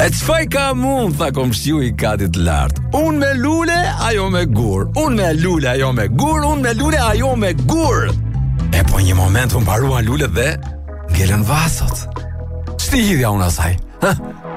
E çfarë ka mund, tha komshiu I katit lart. Unë me lule, ajo me gur. Unë me lule, ajo me gur. Unë me lule, ajo me gur. E po një moment unë paruan lulet dhe ngelen vasot. Ç'ti hidhja unë asaj?